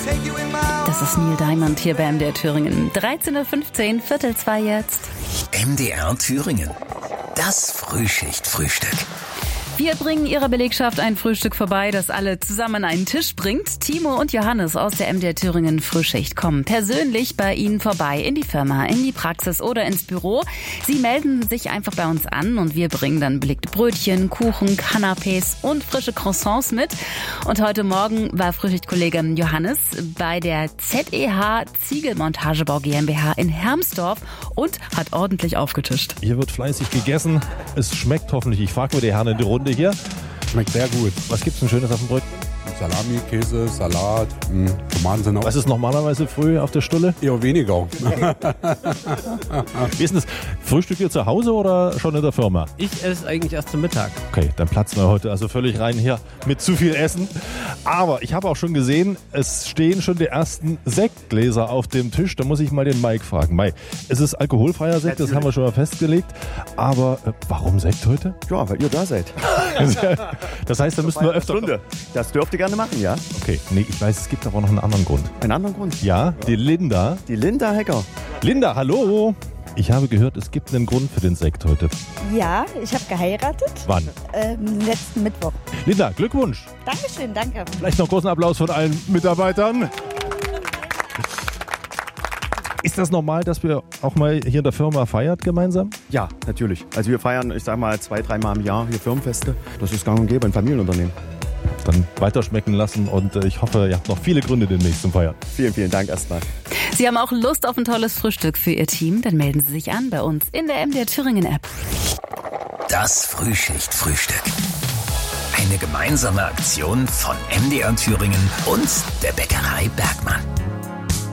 Das ist Neil Diamond hier bei MDR Thüringen. 13.15 Uhr, 1:45 jetzt. MDR Thüringen. Das Frühschicht-Frühstück. Wir bringen Ihrer Belegschaft ein Frühstück vorbei, das alle zusammen an einen Tisch bringt. Timo und Johannes aus der MDR Thüringen Frühschicht kommen persönlich bei Ihnen vorbei in die Firma, in die Praxis oder ins Büro. Sie melden sich einfach bei uns an und wir bringen dann belegte Brötchen, Kuchen, Canapés und frische Croissants mit. Und heute Morgen war Frühschichtkollege Johannes bei der ZEH Ziegelmontagebau GmbH in Hermsdorf und hat ordentlich aufgetischt. Hier wird fleißig gegessen. Es schmeckt hoffentlich. Ich frage mal die Herren in die Runde hier. Schmeckt sehr gut. Was gibt's denn Schönes auf dem Brötchen? Salami, Käse, Salat, Tomaten sind auch. Was ist normalerweise früh auf der Stulle? Eher weniger. Wie ist denn das? Frühstück ihr zu Hause oder schon in der Firma? Ich esse eigentlich erst zum Mittag. Okay, dann platzen wir heute also völlig rein hier mit zu viel Essen. Aber ich habe auch schon gesehen, es stehen schon die ersten Sektgläser auf dem Tisch. Da muss ich mal den Mike fragen. Mike, es ist alkoholfreier Sekt, das haben wir schon mal festgelegt. Aber warum Sekt heute? Ja, weil ihr da seid. Das heißt, da müssen wir öfter... Stunde. Das dürft ihr gerne machen, ja? Okay, nee, ich weiß, es gibt aber noch einen anderen Grund. Einen anderen Grund? Ja, die Linda. Die Linda Hecker. Linda, hallo. Ich habe gehört, es gibt einen Grund für den Sekt heute. Ja, ich habe geheiratet. Wann? Letzten Mittwoch. Linda, Glückwunsch. Dankeschön, danke. Vielleicht noch großen Applaus von allen Mitarbeitern. Ist das normal, dass wir auch mal hier in der Firma feiert gemeinsam? Ja, natürlich. Also wir feiern, ich sag mal, 2-3 Mal im Jahr hier Firmenfeste. Das ist gang und gäbe, ein Familienunternehmen. Dann weiterschmecken lassen und ich hoffe, ihr habt noch viele Gründe demnächst zum Feiern. Vielen, vielen Dank erstmal. Sie haben auch Lust auf ein tolles Frühstück für Ihr Team? Dann melden Sie sich an bei uns in der MDR Thüringen App. Das Frühschicht-Frühstück. Eine gemeinsame Aktion von MDR Thüringen und der Bäckerei Bergmann.